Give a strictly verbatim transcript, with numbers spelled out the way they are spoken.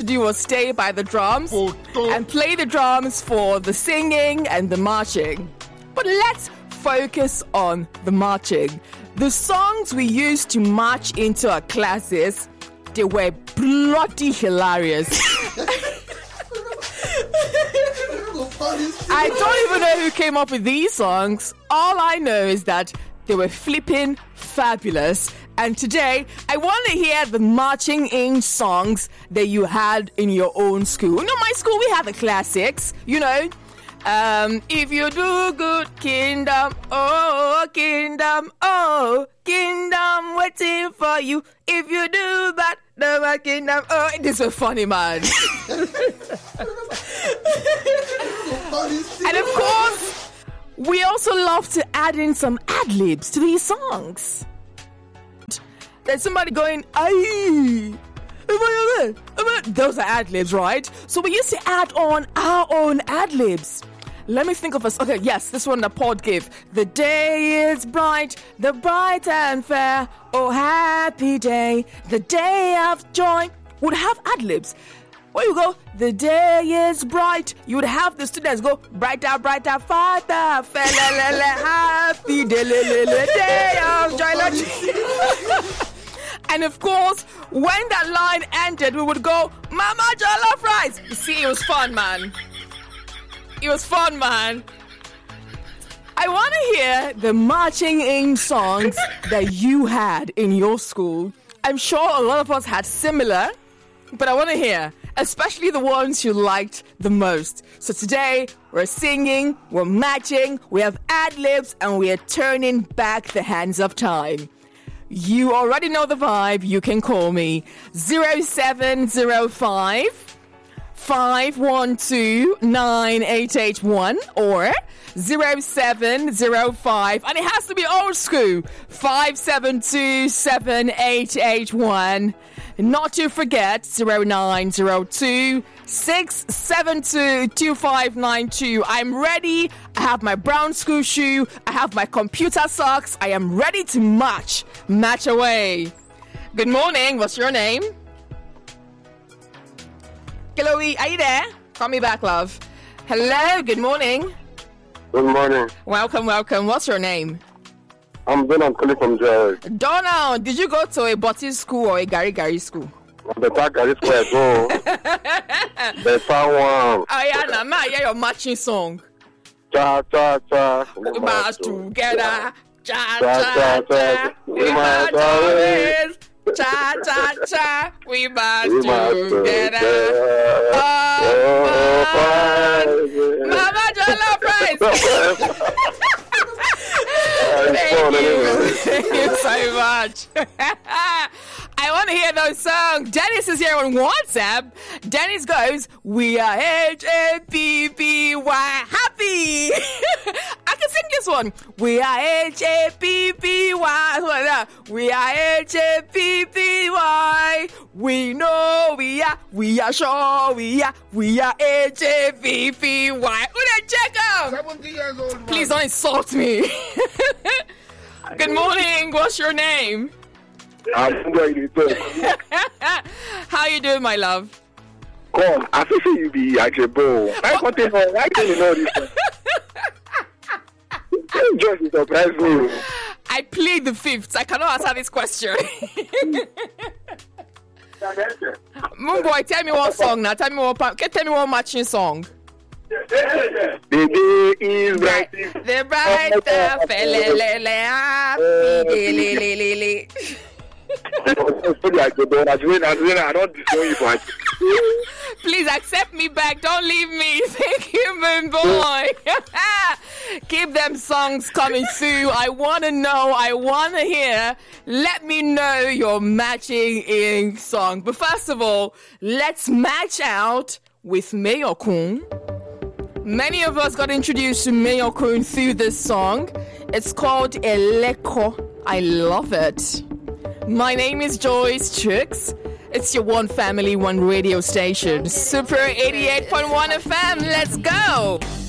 do was stay by the drums and play the drums for the singing and the marching. But let's focus on the marching. The songs we used to march into our classes, they were bloody hilarious. I don't even know who came up with these songs. All I know is that they were flipping fabulous. And today, I want to hear the marching in songs that you had in your own school. You know, my school, we had the classics, you know. Um, if you do good, kingdom, oh, kingdom, oh, kingdom waiting for you. If you do bad, the bad kingdom, oh, this was funny, man. And of course, we also love to add in some ad-libs to these songs. There's somebody going, aye. Those are ad-libs, right? So we used to add on our own ad-libs. Let me think of us. Okay, yes, this one that Pod gave. The day is bright, the bright and fair. Oh, happy day, the day of joy. Would have ad-libs. Where you go, the day is bright. You would have the students go, brighter, brighter, farther, fair, happy day, day of joy. And of course, when that line ended, we would go, Mama Jollof Rice. You see, it was fun, man. It was fun, man. I want to hear the marching in songs that you had in your school. I'm sure a lot of us had similar, but I want to hear, especially the ones you liked the most. So today, we're singing, we're matching, we have ad-libs, and we are turning back the hands of time. You already know the vibe. You can call me zero seven zero five, five one two, nine eight eight one or zero seven zero five, and it has to be old school, five seven two, seven eight eight one. Not to forget zero nine zero two, six seven two, two five nine two. I'm ready. I have my brown school shoe. I have my computer socks. I am ready to march. Match away. Good morning. What's your name? Chloe, are you there? Call me back, love. Hello. Good morning. Good morning. Welcome, welcome. What's your name? I'm Donald calling from Jared. Donald, did you go to a Boti school or a Gary Gary school? The Gary school I go. The town one. Oh yeah, now nah, hear your marching song. Cha cha cha. We march together. Cha cha cha. We march always. Cha cha cha. We march together. Oh, Mama Jollof Rice. Thank you. Thank you so much. I want to hear those songs. Dennis is here on WhatsApp. Dennis goes, we are H A P P Y happy. I can sing this one. We are H A P P Y. We are H A P P Y. We know we are, we are sure we are, we are H A P P Y. Who they check out? seventy years old, man. Please don't insult me. Good morning. What's your name? I'm going to How you doing, my love? Come, I feel you be Ajebo. I want to know why do you know this? You just surprise me. I plead the fifth. I cannot answer this question. Moon boy, tell me one song now. Tell me one. Tell me one matching song. The day is bright. The bright felele happy. Please accept me back. Don't leave me. Thank you, moon boy. Keep them songs coming through. I want to know. I want to hear. Let me know your matching in song. But first of all, let's match out with Mayor Kun. Many of us got introduced to Mayor Kun through this song. It's called Eleko. I love it. My name is Joyce Chooks. It's your one family, one radio station. Super eighty-eight point one F M. Let's go.